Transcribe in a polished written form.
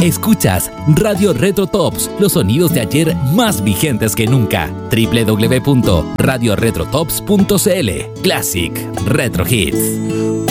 Escuchas Radio Retro Tops, los sonidos de ayer más vigentes que nunca. www.radioretrotops.cl. Classic Retro Hits.